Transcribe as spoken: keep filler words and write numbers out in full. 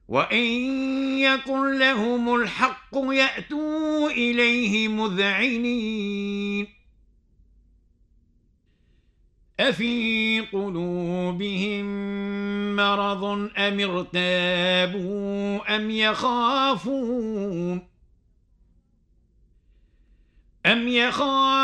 وإن يكن لهم الحق يأتوا إليه مذعنين أفي قلوبهم مرض أم ارتابوا أم يخافون أم يخافون